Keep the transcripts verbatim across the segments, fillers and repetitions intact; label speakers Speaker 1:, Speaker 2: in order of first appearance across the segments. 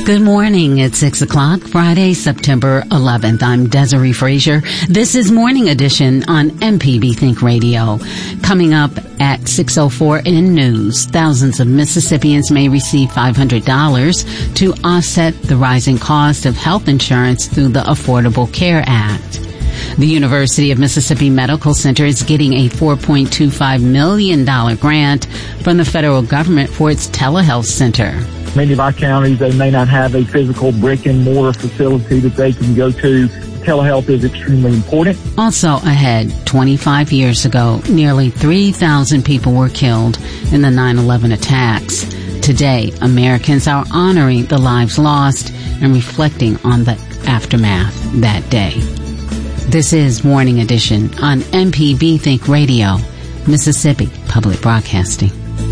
Speaker 1: Good morning. It's six o'clock, Friday, September eleventh. I'm Desiree Frazier. This is Morning Edition on M P B Think Radio. Coming up at six oh four in news, thousands of Mississippians may receive five hundred dollars to offset the rising cost of health insurance through the Affordable Care Act. The University of Mississippi Medical Center is getting a four point two five million dollars grant from the federal government for its telehealth center.
Speaker 2: Many of our counties, they may not have a physical brick and mortar facility that they can go to. Telehealth is extremely important.
Speaker 1: Also ahead, twenty-five years ago, nearly three thousand people were killed in the nine eleven attacks. Today, Americans are honoring the lives lost and reflecting on the aftermath that day. This is Morning Edition on M P B Think Radio, Mississippi Public Broadcasting.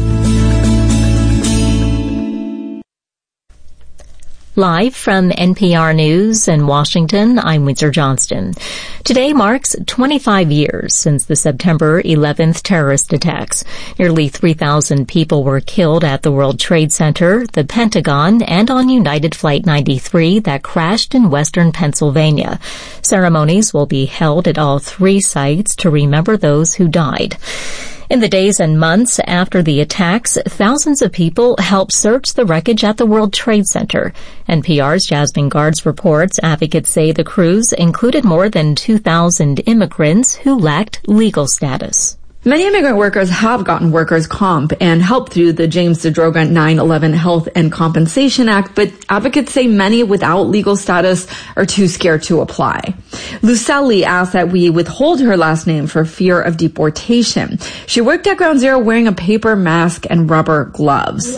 Speaker 3: Live from N P R News in Washington, I'm Windsor Johnston. Today marks twenty-five years since the September eleventh terrorist attacks. Nearly three thousand people were killed at the World Trade Center, the Pentagon, and on United Flight ninety-three that crashed in western Pennsylvania. Ceremonies will be held at all three sites to remember those who died. In the days and months after the attacks, thousands of people helped search the wreckage at the World Trade Center. N P R's Jasmine Guards reports advocates say the crews included more than two thousand immigrants who lacked legal status.
Speaker 4: Many immigrant workers have gotten workers' comp and help through the James DeDroga nine eleven Health and Compensation Act, but advocates say many without legal status are too scared to apply. Lucelli asked that we withhold her last name for fear of deportation. She worked at Ground Zero wearing a paper mask and rubber gloves.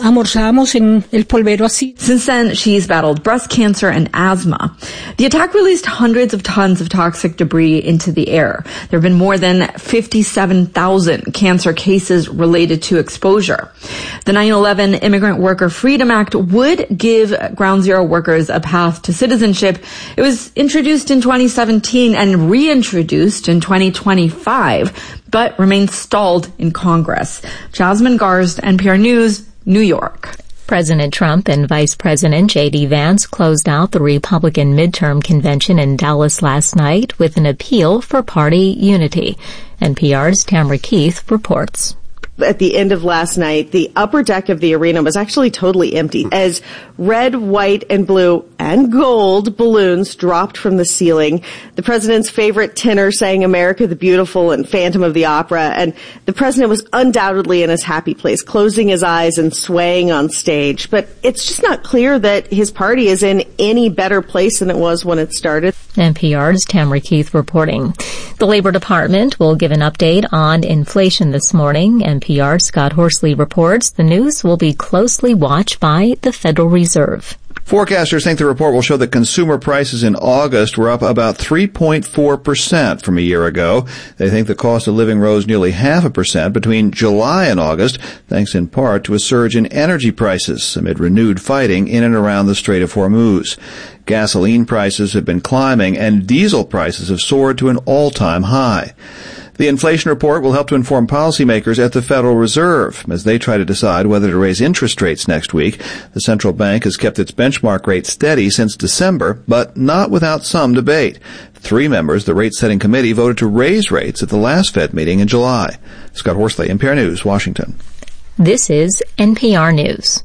Speaker 4: Since then, she's battled breast cancer and asthma. The attack released hundreds of tons of toxic debris into the air. There have been more than fifty-seven thousand cancer cases related to exposure. The nine eleven Immigrant Worker Freedom Act would give Ground Zero workers a path to citizenship. It was introduced in twenty seventeen and reintroduced in twenty twenty-five, but remains stalled in Congress. Jasmine Garst, N P R News, New York.
Speaker 3: President Trump and Vice President J D. Vance closed out the Republican midterm convention in Dallas last night with an appeal for party unity. N P R's Tamara Keith reports.
Speaker 5: At the end of last night, the upper deck of the arena was actually totally empty as red, white, and blue and gold balloons dropped from the ceiling. The president's favorite tenor sang America the Beautiful and Phantom of the Opera, and the president was undoubtedly in his happy place, closing his eyes and swaying on stage. But it's just not clear that his party is in any better place than it was when it started.
Speaker 3: N P R's Tamara Keith reporting. The Labor Department will give an update on inflation this morning. N P R's Scott Horsley reports the news will be closely watched by the Federal Reserve.
Speaker 6: Forecasters think the report will show that consumer prices in August were up about three point four percent from a year ago. They think the cost of living rose nearly half a percent between July and August, thanks in part to a surge in energy prices amid renewed fighting in and around the Strait of Hormuz. Gasoline prices have been climbing and diesel prices have soared to an all-time high. The inflation report will help to inform policymakers at the Federal Reserve as they try to decide whether to raise interest rates next week. The central bank has kept its benchmark rate steady since December, but not without some debate. Three members of the rate-setting committee voted to raise rates at the last Fed meeting in July. Scott Horsley, N P R News, Washington.
Speaker 3: This is N P R News.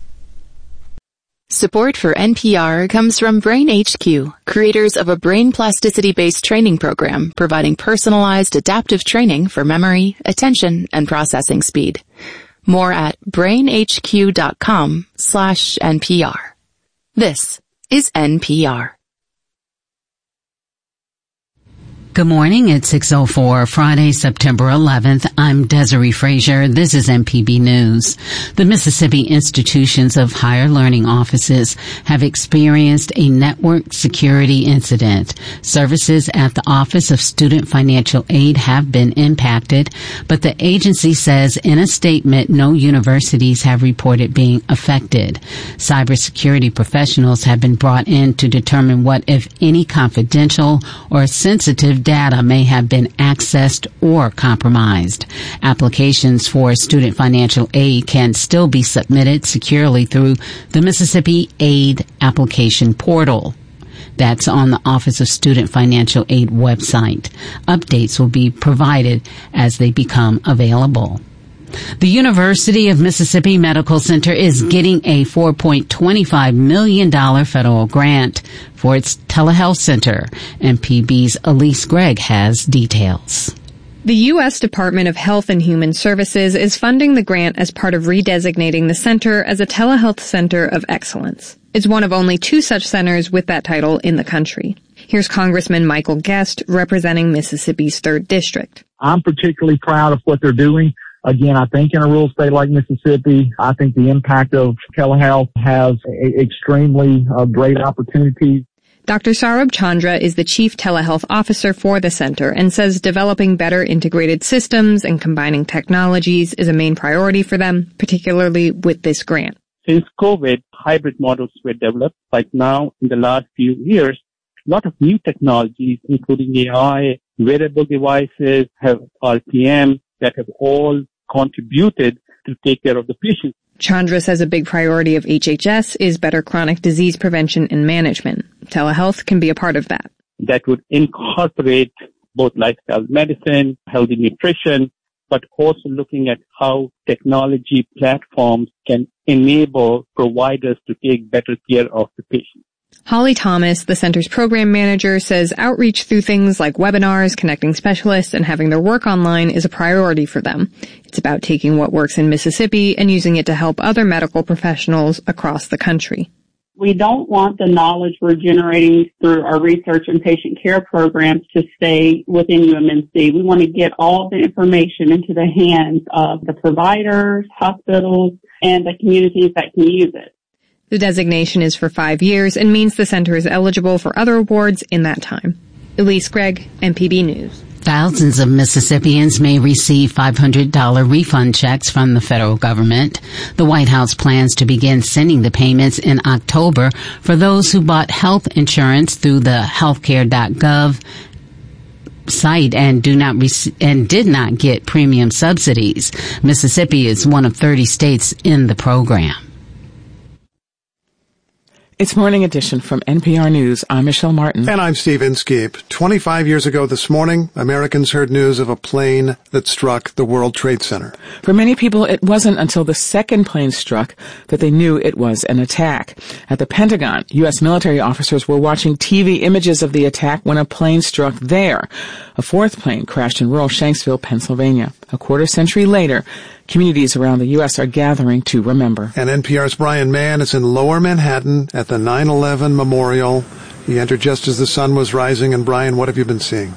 Speaker 7: Support for N P R comes from Brain H Q, creators of a brain plasticity-based training program providing personalized adaptive training for memory, attention, and processing speed. More at brainhq.com slash NPR. This is N P R.
Speaker 1: Good morning. It's six oh four, Friday, September eleventh. I'm Desiree Frazier. This is M P B News. The Mississippi Institutions of Higher Learning offices have experienced a network security incident. Services at the Office of Student Financial Aid have been impacted, but the agency says in a statement no universities have reported being affected. Cybersecurity professionals have been brought in to determine what, if any, confidential or sensitive sensitive data may have been accessed or compromised. Applications for student financial aid can still be submitted securely through the Mississippi Aid Application Portal. That's on the Office of Student Financial Aid website. Updates will be provided as they become available. The University of Mississippi Medical Center is getting a four point two five million dollars federal grant for its telehealth center. M P B's Elise Gregg has details.
Speaker 8: The U S Department of Health and Human Services is funding the grant as part of redesignating the center as a telehealth center of excellence. It's one of only two such centers with that title in the country. Here's Congressman Michael Guest representing Mississippi's third District.
Speaker 2: I'm particularly proud of what they're doing. Again, I think in a rural state like Mississippi, I think the impact of telehealth has a, extremely uh, great opportunities.
Speaker 8: Doctor Saurabh Chandra is the chief telehealth officer for the center and says developing better integrated systems and combining technologies is a main priority for them, particularly with this grant.
Speaker 9: Since COVID, hybrid models were developed. Like now, in the last few years, a lot of new technologies, including A I, wearable devices, have R P M, that have all contributed to take care of the patient.
Speaker 8: Chandra says a big priority of H H S is better chronic disease prevention and management. Telehealth can be a part of that.
Speaker 9: That would incorporate both lifestyle medicine, healthy nutrition, but also looking at how technology platforms can enable providers to take better care of the patient.
Speaker 8: Holly Thomas, the center's program manager, says outreach through things like webinars, connecting specialists, and having their work online is a priority for them. It's about taking what works in Mississippi and using it to help other medical professionals across the country.
Speaker 10: We don't want the knowledge we're generating through our research and patient care programs to stay within U M N C. We want to get all the information into the hands of the providers, hospitals, and the communities that can use it.
Speaker 8: The designation is for five years and means the center is eligible for other awards in that time. Elise Gregg, M P B News.
Speaker 1: Thousands of Mississippians may receive five hundred dollars refund checks from the federal government. The White House plans to begin sending the payments in October for those who bought health insurance through the healthcare dot gov site and do not rec- and did not get premium subsidies. Mississippi is one of thirty states in the program.
Speaker 11: It's Morning Edition from N P R News. I'm Michelle Martin.
Speaker 12: And I'm Steve Inskeep. twenty-five years ago this morning, Americans heard news of a plane that struck the World Trade Center.
Speaker 11: For many people, it wasn't until the second plane struck that they knew it was an attack. At the Pentagon, U S military officers were watching T V images of the attack when a plane struck there. A fourth plane crashed in rural Shanksville, Pennsylvania. A quarter century later, communities around the U S are gathering to remember.
Speaker 12: And N P R's Brian Mann is in Lower Manhattan at the nine eleven Memorial. He entered just as the sun was rising. And Brian, what have you been seeing?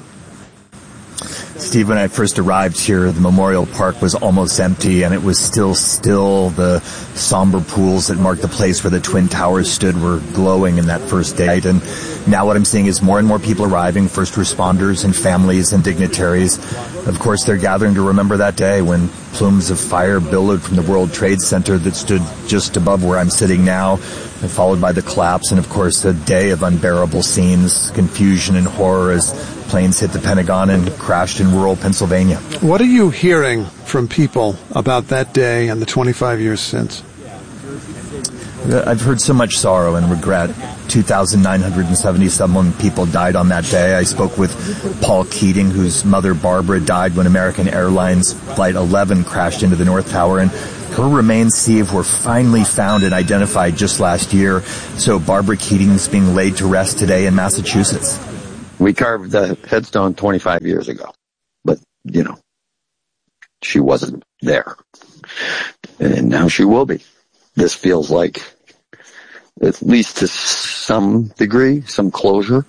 Speaker 13: Steve, when I first arrived here, the Memorial Park was almost empty, and it was still still. The somber pools that marked the place where the Twin Towers stood were glowing in that first day. And now what I'm seeing is more and more people arriving, first responders and families and dignitaries. Of course, they're gathering to remember that day when plumes of fire billowed from the World Trade Center that stood just above where I'm sitting now, followed by the collapse, and of course a day of unbearable scenes, confusion and horror as planes hit the Pentagon and crashed in rural Pennsylvania.
Speaker 12: What are you hearing from people about that day and the twenty-five years since?
Speaker 13: I've heard so much sorrow and regret. two thousand nine hundred seventy-seven people died on that day. I spoke with Paul Keating, whose mother Barbara died when American Airlines Flight eleven crashed into the North Tower, and her remains, Steve, were finally found and identified just last year. So Barbara Keating's being laid to rest today in Massachusetts.
Speaker 14: We carved the headstone twenty-five years ago, but, you know, she wasn't there. And now she will be. This feels like, at least to some degree, some closure.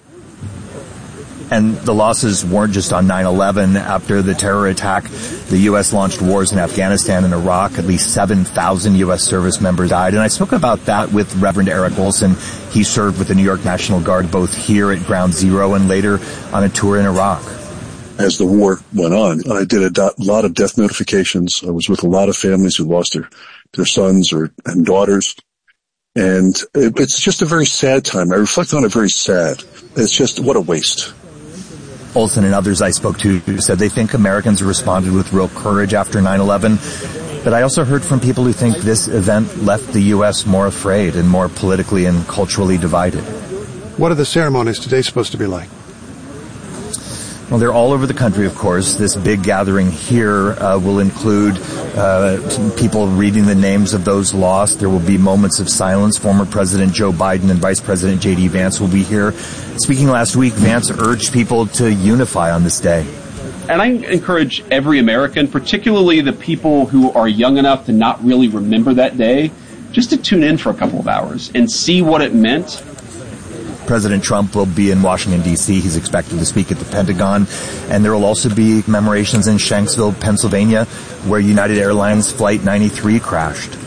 Speaker 13: And the losses weren't just on nine eleven. After the terror attack, the U S launched wars in Afghanistan and Iraq. At least seven thousand U S service members died. And I spoke about that with Reverend Eric Olson. He served with the New York National Guard both here at Ground Zero and later on a tour in Iraq.
Speaker 15: As the war went on, I did a do- lot of death notifications. I was with a lot of families who lost their, their sons or and daughters. And it, it's just a very sad time. I reflect on it very sad. It's just, what a waste.
Speaker 13: Olson and others I spoke to said they think Americans responded with real courage after nine eleven. But I also heard from people who think this event left the U S more afraid and more politically and culturally divided.
Speaker 12: What are the ceremonies today supposed to be like?
Speaker 13: Well, they're all over the country, of course. This big gathering here uh, will include uh, people reading the names of those lost. There will be moments of silence. Former President Joe Biden and Vice President J D Vance will be here. Speaking last week, Vance urged people to unify on this day.
Speaker 16: And I encourage every American, particularly the people who are young enough to not really remember that day, just to tune in for a couple of hours and see what it meant.
Speaker 13: President Trump will be in Washington, D C He's expected to speak at the Pentagon. And there will also be commemorations in Shanksville, Pennsylvania, where United Airlines Flight ninety-three crashed.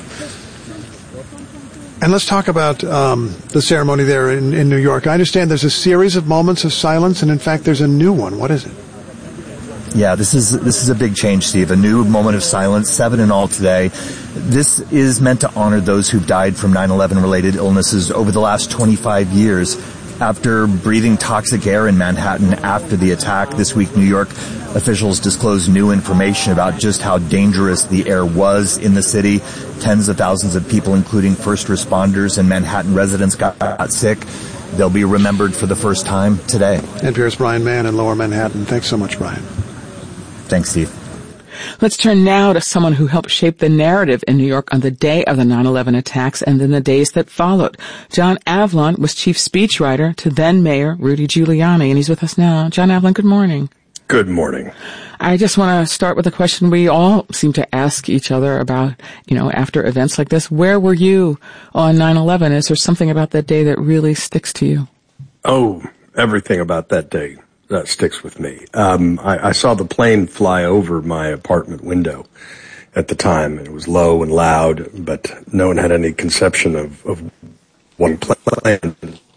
Speaker 12: And let's talk about um, the ceremony there in, in New York. I understand there's a series of moments of silence, and in fact, there's a new one. What is it?
Speaker 13: Yeah, this is this is a big change, Steve. A new moment of silence, seven in all today. This is meant to honor those who've died from nine eleven related illnesses over the last twenty-five years. After breathing toxic air in Manhattan after the attack this week, New York officials disclosed new information about just how dangerous the air was in the city. Tens of thousands of people, including first responders and Manhattan residents, got, got sick. They'll be remembered for the first time today.
Speaker 12: N P R's Brian Mann in Lower Manhattan. Thanks so much, Brian.
Speaker 13: Thanks, Steve.
Speaker 11: Let's turn now to someone who helped shape the narrative in New York on the day of the nine eleven attacks and then the days that followed. John Avlon was chief speechwriter to then Mayor Rudy Giuliani, and he's with us now. John Avlon, good morning.
Speaker 17: Good morning.
Speaker 11: I just want to start with a question we all seem to ask each other about, you know, after events like this. Where were you on nine eleven? Is there something about that day that really sticks to you?
Speaker 17: Oh, everything about that day. That sticks with me. Um, I, I saw the plane fly over my apartment window at the time. It was low and loud, but no one had any conception of, of one plane.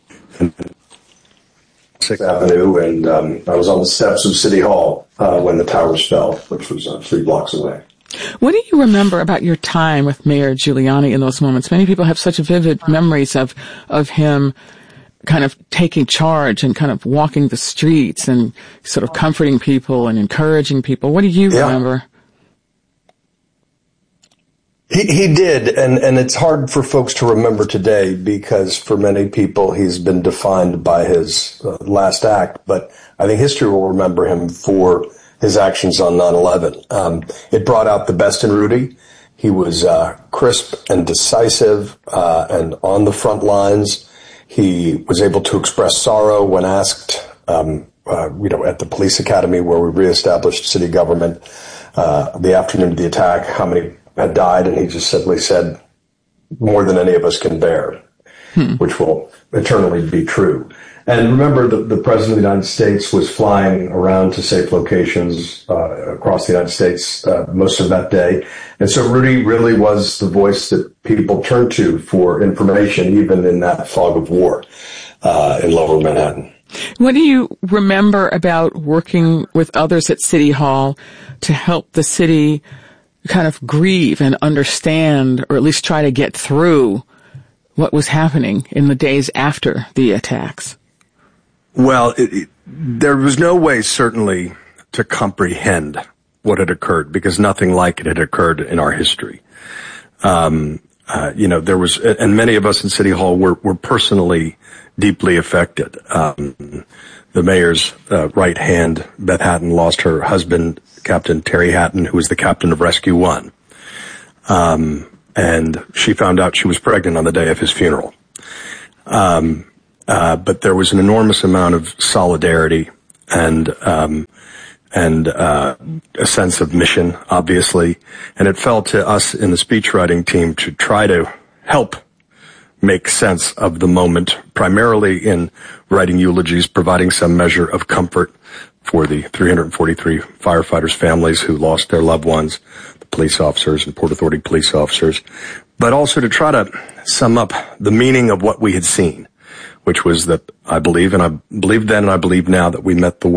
Speaker 17: Sixth Avenue, and um, I was on the steps of City Hall uh, when the towers fell, which was uh, three blocks away.
Speaker 11: What do you remember about your time with Mayor Giuliani in those moments? Many people have such vivid memories of of him kind of taking charge and kind of walking the streets and sort of comforting people and encouraging people. What do you
Speaker 17: yeah.
Speaker 11: remember?
Speaker 17: He, he did, and, and it's hard for folks to remember today because for many people he's been defined by his uh, last act, but I think history will remember him for his actions on nine eleven. Um, it brought out the best in Rudy. He was uh, crisp and decisive uh, and on the front lines. He was able to express sorrow when asked, um, uh, you know, at the police academy where we reestablished city government uh, the afternoon of the attack, how many had died, and he just simply said, more than any of us can bear, hmm. which will eternally be true. And remember, the, the President of the United States was flying around to safe locations uh, across the United States uh, most of that day. And so Rudy really was the voice that people turned to for information, even in that fog of war uh, in Lower Manhattan.
Speaker 11: What do you remember about working with others at City Hall to help the city kind of grieve and understand, or at least try to get through what was happening in the days after the attacks?
Speaker 17: Well, it, it, there was no way, certainly, to comprehend what had occurred because nothing like it had occurred in our history. Um, uh, you know, there was, and many of us in City Hall were, were personally deeply affected. Um, the mayor's uh, right hand, Beth Hatton, lost her husband, Captain Terry Hatton, who was the captain of Rescue One. Um, and she found out she was pregnant on the day of his funeral. Um, Uh, but there was an enormous amount of solidarity and, um, and, uh, a sense of mission, obviously. And it fell to us in the speechwriting team to try to help make sense of the moment, primarily in writing eulogies, providing some measure of comfort for the three hundred forty-three firefighters' families who lost their loved ones, the police officers and Port Authority police officers, but also to try to sum up the meaning of what we had seen, which was that I believe, and I believed then and I believe now, that we met the